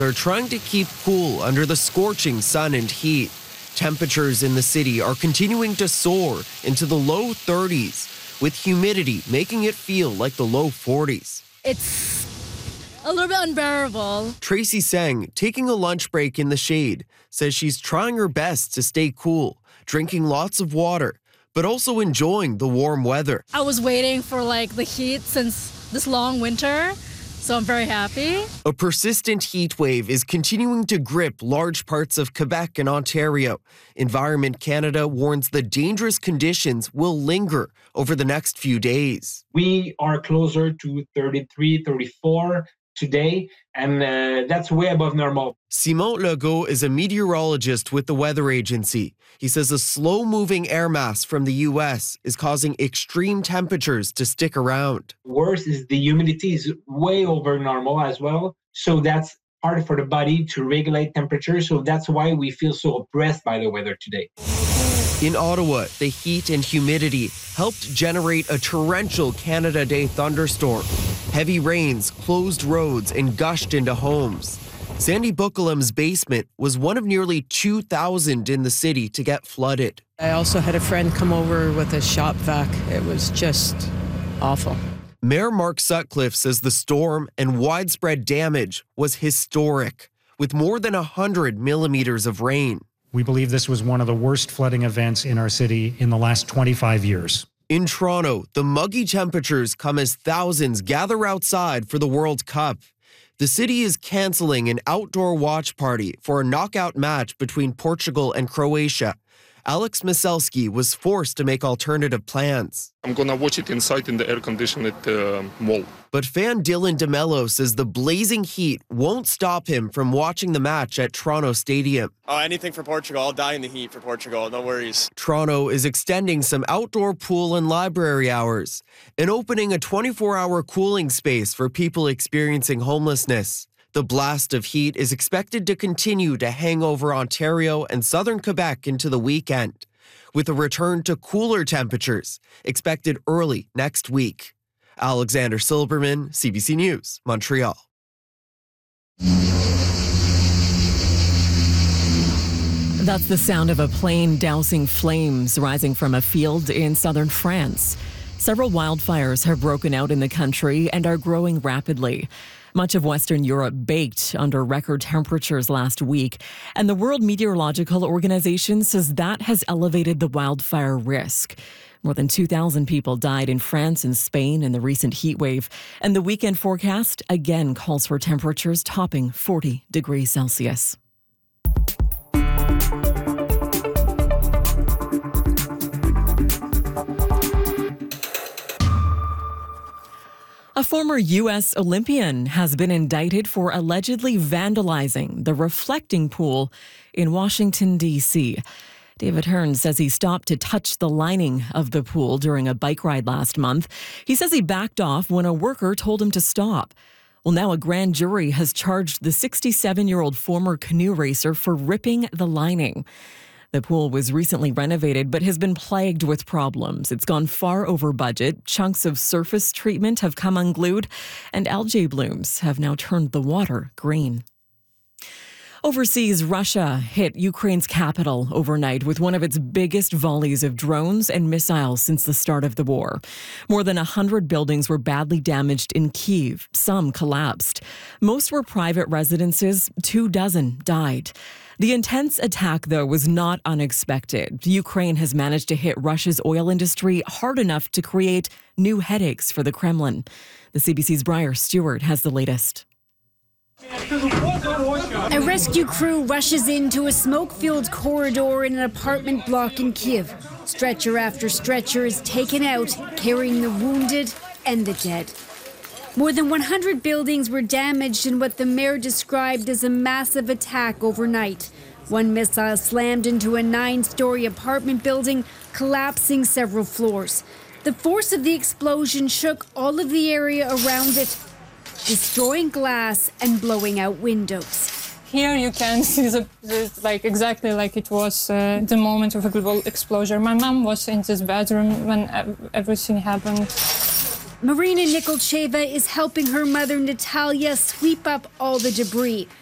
They're trying to keep cool under the scorching sun and heat. Temperatures in the city are continuing to soar into the low 30s, with humidity making it feel like the low 40s. It's a little bit unbearable. Tracy Seng, taking a lunch break in the shade, says she's trying her best to stay cool, drinking lots of water, but also enjoying the warm weather. I was waiting for the heat since this long winter, so I'm very happy. A persistent heat wave is continuing to grip large parts of Quebec and Ontario. Environment Canada warns the dangerous conditions will linger over the next few days. We are closer to 33, 34 today, and that's way above normal. Simon Legault is a meteorologist with the weather agency. He says a slow-moving air mass from the U.S. is causing extreme temperatures to stick around. Worse is the humidity is way over normal as well, so that's hard for the body to regulate temperature, so that's why we feel so oppressed by the weather today. In Ottawa, the heat and humidity helped generate a torrential Canada Day thunderstorm. Heavy rains closed roads and gushed into homes. Sandy Buckalum's basement was one of nearly 2,000 in the city to get flooded. I also had a friend come over with a shop vac. It was just awful. Mayor Mark Sutcliffe says the storm and widespread damage was historic, with more than 100 millimeters of rain. We believe this was one of the worst flooding events in our city in the last 25 years. In Toronto, the muggy temperatures come as thousands gather outside for the World Cup. The city is canceling an outdoor watch party for a knockout match between Portugal and Croatia. Alex Maselski was forced to make alternative plans. I'm going to watch it inside in the air-conditioned mall. But fan Dylan DeMello says the blazing heat won't stop him from watching the match at Toronto Stadium. Oh, anything for Portugal. I'll die in the heat for Portugal. No worries. Toronto is extending some outdoor pool and library hours and opening a 24-hour cooling space for people experiencing homelessness. The blast of heat is expected to continue to hang over Ontario and southern Quebec into the weekend, with a return to cooler temperatures expected early next week. Alexander Silberman, CBC News, Montreal. That's the sound of a plane dousing flames rising from a field in southern France. Several wildfires have broken out in the country and are growing rapidly. Much of Western Europe baked under record temperatures last week, and the World Meteorological Organization says that has elevated the wildfire risk. More than 2,000 people died in France and Spain in the recent heat wave, and the weekend forecast again calls for temperatures topping 40 degrees Celsius. A former U.S. Olympian has been indicted for allegedly vandalizing the reflecting pool in Washington, D.C. David Hearn says he stopped to touch the lining of the pool during a bike ride last month. He says he backed off when a worker told him to stop. Well, now a grand jury has charged the 67-year-old former canoe racer for ripping the lining. The pool was recently renovated but has been plagued with problems. It's gone far over budget. Chunks of surface treatment have come unglued, and algae blooms have now turned the water green. Overseas, Russia hit Ukraine's capital overnight with one of its biggest volleys of drones and missiles since the start of the war. More than 100 buildings were badly damaged in Kyiv. Some collapsed. Most were private residences. 24 died. The intense attack, though, was not unexpected. Ukraine has managed to hit Russia's oil industry hard enough to create new headaches for the Kremlin. The CBC's Briar Stewart has the latest. A rescue crew rushes into a smoke-filled corridor in an apartment block in Kyiv. Stretcher after stretcher is taken out, carrying the wounded and the dead. More than 100 buildings were damaged in what the mayor described as a massive attack overnight. One missile slammed into a 9-story apartment building, collapsing several floors. The force of the explosion shook all of the area around it, destroying glass and blowing out windows. Here you can see exactly like it was the moment of a global explosion. My mom was in this bedroom when everything happened. Marina Nikolcheva is helping her mother Natalia sweep up all the debris.